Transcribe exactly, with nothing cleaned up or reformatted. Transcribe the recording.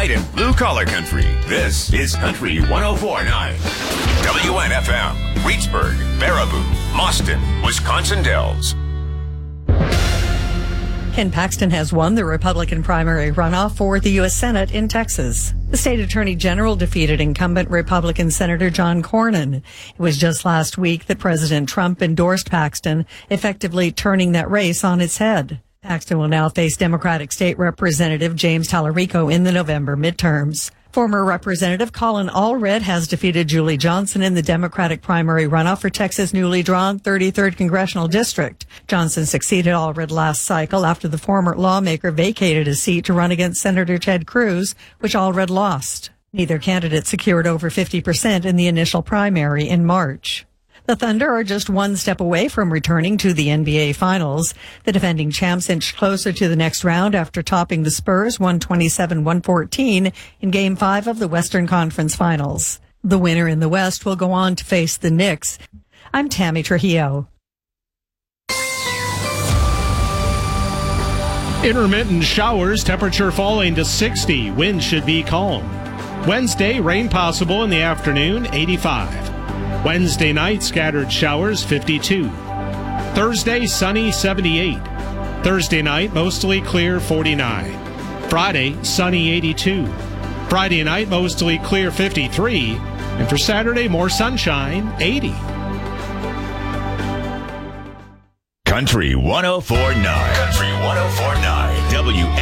white and blue collar country. This is Country one oh four point nine. W N F M, Reedsburg, Baraboo, Mauston, Wisconsin Dells. Ken Paxton has won the Republican primary runoff for the U S Senate in Texas. The state attorney general defeated incumbent Republican Senator John Cornyn. It was just last week that President Trump endorsed Paxton, effectively turning that race on its head. Paxton will now face Democratic State Representative James Tallarico in the November midterms. Former Representative Colin Allred has defeated Julie Johnson in the Democratic primary runoff for Texas' newly drawn thirty-third Congressional District. Johnson succeeded Allred last cycle after the former lawmaker vacated his seat to run against Senator Ted Cruz, which Allred lost. Neither candidate secured over fifty percent in the initial primary in March. The Thunder are just one step away from returning to the N B A Finals. The defending champs inched closer to the next round after topping the Spurs one twenty-seven one fourteen in Game five of the Western Conference Finals. The winner in the West will go on to face the Knicks. I'm Tammy Trujillo. Intermittent showers, temperature falling to sixty. Wind should be calm. Wednesday, rain possible in the afternoon, eighty-five. Wednesday night, scattered showers, fifty-two. Thursday, sunny, seventy-eight. Thursday night, mostly clear, forty-nine. Friday, sunny, eighty-two. Friday night, mostly clear, fifty-three. And for Saturday, more sunshine, eighty. Country one oh four point nine. Country one oh four point nine. W